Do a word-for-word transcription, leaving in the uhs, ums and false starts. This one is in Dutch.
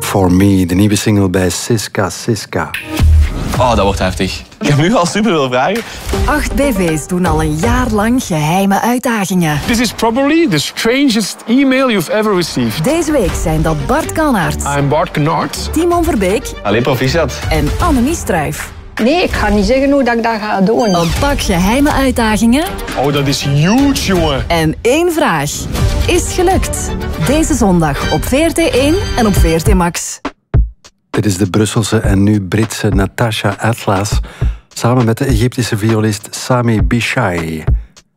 For Me, de nieuwe single bij Siska Siska. Oh, dat wordt heftig. Ik heb nu al super veel vragen. Acht B V's doen al een jaar lang geheime uitdagingen. This is probably the strangest email you've ever received. Deze week zijn dat Bart Kannaert, I'm Bart Kannaert. Timon Verbeek Allee, proficiat. en Annemie Struijf. Nee, ik ga niet zeggen hoe dat ik dat ga doen. Een pak geheime uitdagingen Oh, dat is huge, jongen. en één vraag. Is gelukt. Deze zondag op V R T één en op V R T Max. Dit is de Brusselse en nu Britse Natasha Atlas samen met de Egyptische violist Sami Bishai.